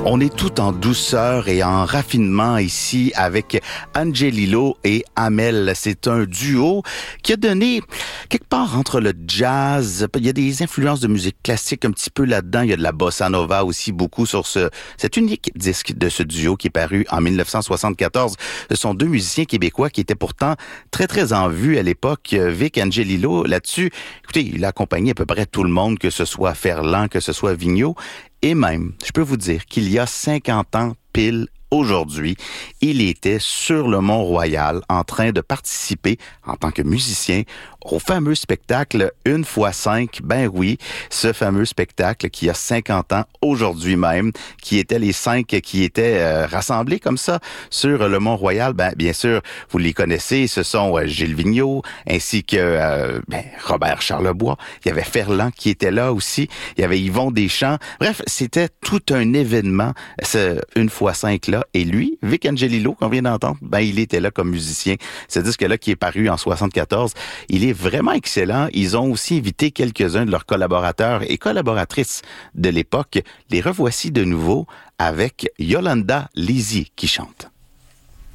On est tout en douceur et en raffinement ici avec Angelillo et Amel. C'est un duo qui a donné quelque part entre le jazz, il y a des influences de musique classique un petit peu là-dedans, il y a de la bossa nova aussi beaucoup sur cet unique disque de ce duo qui est paru en 1974. Ce sont deux musiciens québécois qui étaient pourtant très très en vue à l'époque. Vic Angelillo là-dessus, écoutez, il a accompagné à peu près tout le monde, que ce soit Ferland, que ce soit Vigneault. Et même, je peux vous dire qu'il y a 50 ans pile aujourd'hui, il était sur le Mont-Royal en train de participer en tant que musicien au fameux spectacle Une fois 5. Ben oui, ce fameux spectacle qui a 50 ans aujourd'hui même, qui étaient les 5 qui étaient rassemblés comme ça sur le Mont-Royal. Ben bien sûr, vous les connaissez, ce sont Gilles Vigneault ainsi que Robert Charlebois. Il y avait Ferland qui était là aussi. Il y avait Yvon Deschamps. Bref, c'était tout un événement, ce Une fois 5 là. Et lui, Vic Angelillo, qu'on vient d'entendre, ben il était là comme musicien. Ce disque-là qui est paru en 74, il est vraiment excellent. Ils ont aussi invité quelques-uns de leurs collaborateurs et collaboratrices de l'époque. Les revoici de nouveau avec Yolanda Lisi qui chante.